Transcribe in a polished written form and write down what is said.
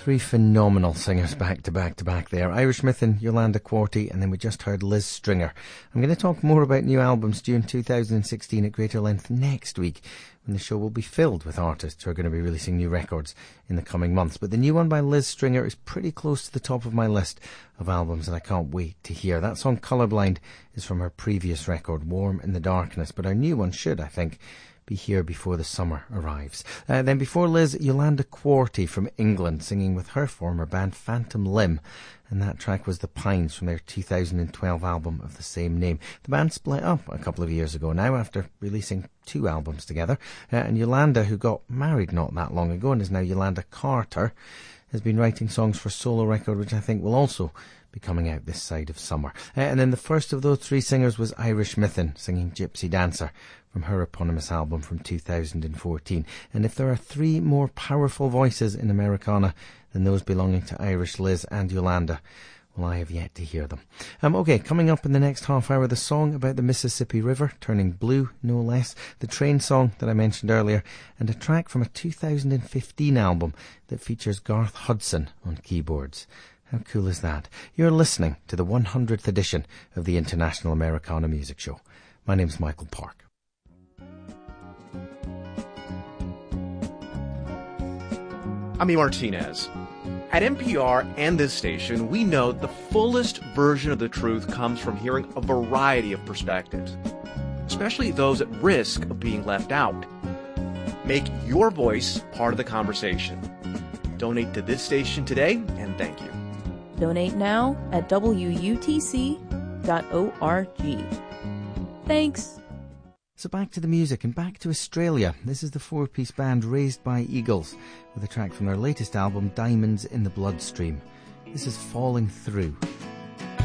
Three phenomenal singers back to back to back there. Irish Myth and Yolanda Quarty, and then we just heard Liz Stringer. I'm going to talk more about new albums due in 2016 at greater length next week, when the show will be filled with artists who are going to be releasing new records in the coming months. But the new one by Liz Stringer is pretty close to the top of my list of albums that I can't wait to hear. That song Colourblind is from her previous record, Warm in the Darkness, but her new one should, I think, be here before the summer arrives. Then before Liz, Yolanda Quarty from England, singing with her former band Phantom Limb, and that track was The Pines from their 2012 album of the same name. The band split up a couple of years ago now after releasing 2 albums together, and Yolanda, who got married not that long ago and is now Yolanda Carter, has been writing songs for a solo record which I think will also be coming out this side of summer. And then the first of those 3 singers was Irish Mythin, singing Gypsy Dancer from her eponymous album from 2014. And if there are 3 more powerful voices in Americana than those belonging to Irish Liz and Yolanda, well, I have yet to hear them. Okay, coming up in the next half hour, the song about the Mississippi River turning blue, no less, the train song that I mentioned earlier, and a track from a 2015 album that features Garth Hudson on keyboards. How cool is that? You're listening to the 100th edition of the International Americana Music Show. My name's Michael Park. I'm E. Martinez. At NPR and this station, we know the fullest version of the truth comes from hearing a variety of perspectives, especially those at risk of being left out. Make your voice part of the conversation. Donate to this station today, and thank you. Donate now at WUTC.org. Thanks. So back to the music and back to Australia. This is the 4-piece band Raised by Eagles with a track from their latest album, Diamonds in the Bloodstream. This is Falling Through.